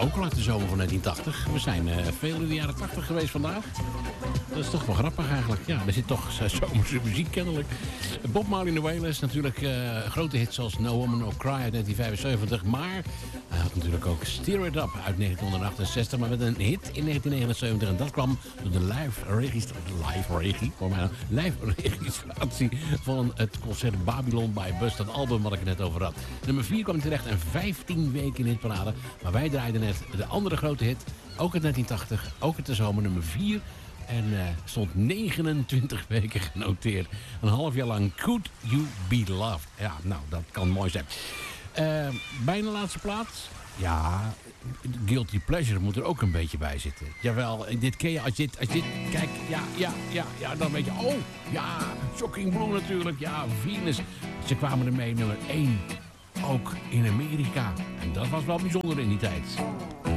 ook al uit de zomer van 1980. We zijn veel in de jaren 80 geweest vandaag. Dat is toch wel grappig eigenlijk. Ja, er zit toch zomerse muziek kennelijk. Bob Marley in the Wailers, natuurlijk grote hits zoals No Woman No Cry uit 1975. Maar hij had natuurlijk ook Steer It Up uit 1968. Maar met een hit in 1979. En dat kwam door de live registratie van het concert Babylon bij Bus. Dat album wat ik er net over had. Nummer 4 kwam terecht en 15 weken in hitparade. Maar wij draaiden net de andere grote hit. Ook uit 1980. Ook uit de zomer nummer 4. En stond 29 weken genoteerd. Een half jaar lang. Could You Be Loved? Ja, nou, dat kan mooi zijn. Bijna laatste plaats. Ja, Guilty Pleasure moet er ook een beetje bij zitten. Jawel, dit ken je. Als je dit kijk, ja, dan weet je... Oh, ja, Shocking Blue natuurlijk. Ja, Venus. Ze kwamen ermee nummer 1. Ook in Amerika. En dat was wel bijzonder in die tijd.